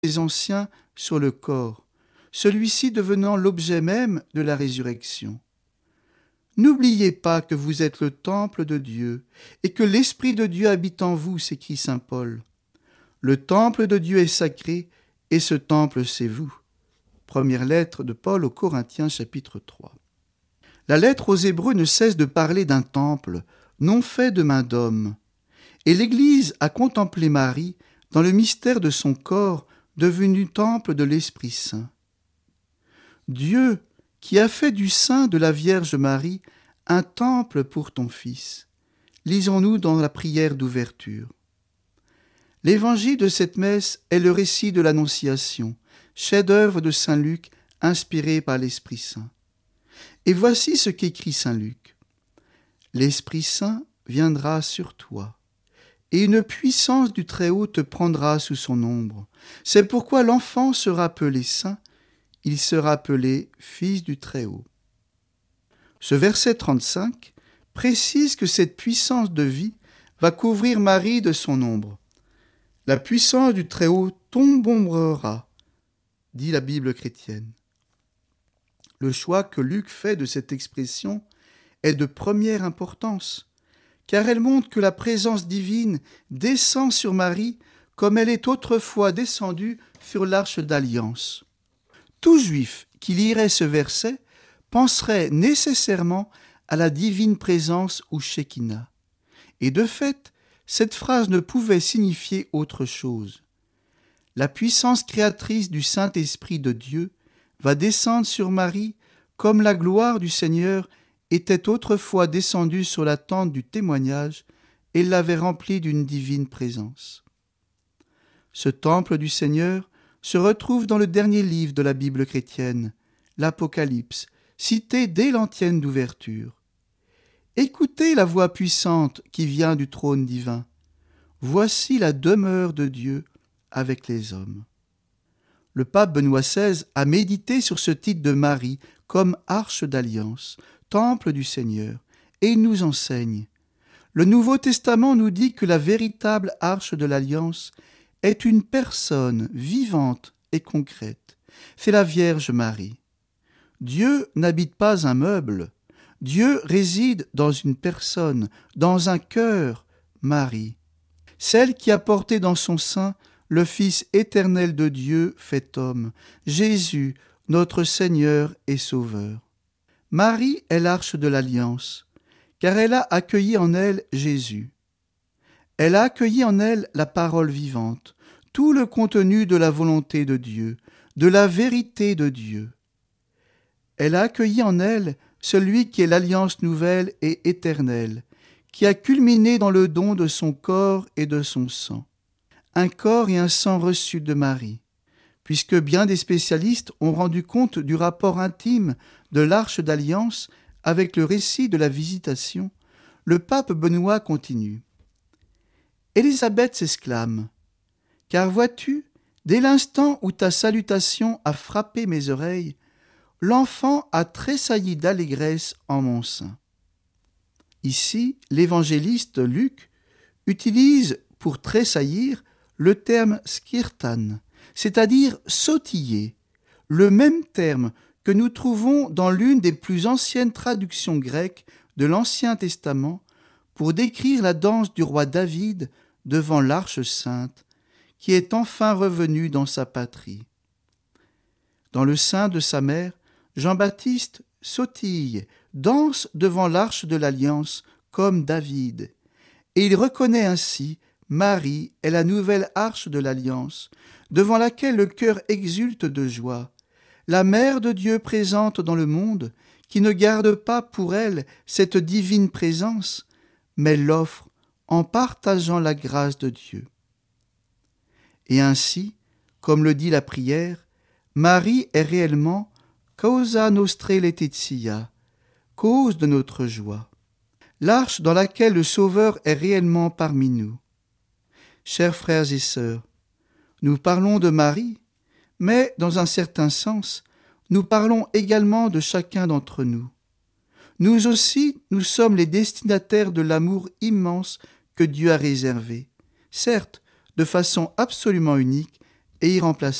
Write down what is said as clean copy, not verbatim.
des anciens sur le corps, celui-ci devenant l'objet même de la résurrection. N'oubliez pas que vous êtes le temple de Dieu et que l'Esprit de Dieu habite en vous, s'écrit saint Paul. Le temple de Dieu est sacré et ce temple, c'est vous. Première lettre de Paul aux Corinthiens, chapitre 3. La lettre aux Hébreux ne cesse de parler d'un temple, non fait de main d'homme. Et l'Église a contemplé Marie dans le mystère de son corps, devenu temple de l'Esprit Saint. Dieu, qui a fait du sein de la Vierge Marie un temple pour ton Fils. Lisons-nous dans la prière d'ouverture. L'évangile de cette messe est le récit de l'Annonciation, chef-d'œuvre de saint Luc, inspiré par l'Esprit Saint. Et voici ce qu'écrit saint Luc. L'Esprit Saint viendra sur toi, et une puissance du Très-Haut te prendra sous son ombre. C'est pourquoi l'enfant sera appelé saint, il sera appelé fils du Très-Haut. Ce verset 35 précise que cette puissance de vie va couvrir Marie de son ombre. La puissance du Très-Haut t'ombrera, dit la Bible chrétienne. Le choix que Luc fait de cette expression est de première importance, car elle montre que la présence divine descend sur Marie comme elle est autrefois descendue sur l'arche d'alliance. Tout juif qui lirait ce verset penserait nécessairement à la divine présence ou Shekinah. Et de fait, cette phrase ne pouvait signifier autre chose. La puissance créatrice du Saint-Esprit de Dieu va descendre sur Marie comme la gloire du Seigneur était autrefois descendue sur la tente du témoignage et l'avait remplie d'une divine présence. Ce temple du Seigneur se retrouve dans le dernier livre de la Bible chrétienne, l'Apocalypse, cité dès l'antienne d'ouverture. Écoutez la voix puissante qui vient du trône divin. Voici la demeure de Dieu avec les hommes. Le pape Benoît XVI a médité sur ce titre de Marie comme arche d'alliance, temple du Seigneur, et il nous enseigne. Le Nouveau Testament nous dit que la véritable arche de l'alliance est une personne vivante et concrète. C'est la Vierge Marie. Dieu n'habite pas un meuble. Dieu réside dans une personne, dans un cœur, Marie. Celle qui a porté dans son sein le Fils éternel de Dieu fait homme, Jésus, notre Seigneur et Sauveur. Marie est l'arche de l'alliance, car elle a accueilli en elle Jésus. Elle a accueilli en elle la parole vivante, tout le contenu de la volonté de Dieu, de la vérité de Dieu. Elle a accueilli en elle celui qui est l'alliance nouvelle et éternelle, qui a culminé dans le don de son corps et de son sang. Un corps et un sang reçus de Marie, puisque bien des spécialistes ont rendu compte du rapport intime de l'arche d'alliance avec le récit de la visitation, le pape Benoît continue. Élisabeth s'exclame, « Car vois-tu, dès l'instant où ta salutation a frappé mes oreilles, l'enfant a tressailli d'allégresse en mon sein. » Ici, l'évangéliste Luc utilise pour tressaillir le terme skirtan, c'est-à-dire sautiller, le même terme que nous trouvons dans l'une des plus anciennes traductions grecques de l'Ancien Testament pour décrire la danse du roi David devant l'Arche sainte, qui est enfin revenu dans sa patrie. Dans le sein de sa mère, Jean-Baptiste sautille, danse devant l'Arche de l'Alliance comme David, et il reconnaît ainsi Marie est la nouvelle arche de l'Alliance, devant laquelle le cœur exulte de joie, la Mère de Dieu présente dans le monde, qui ne garde pas pour elle cette divine présence, mais l'offre en partageant la grâce de Dieu. Et ainsi, comme le dit la prière, Marie est réellement causa nostre laetitia, cause de notre joie, l'arche dans laquelle le Sauveur est réellement parmi nous. Chers frères et sœurs, nous parlons de Marie, mais dans un certain sens, nous parlons également de chacun d'entre nous. Nous aussi, nous sommes les destinataires de l'amour immense que Dieu a réservé, certes de façon absolument unique, et y remplacer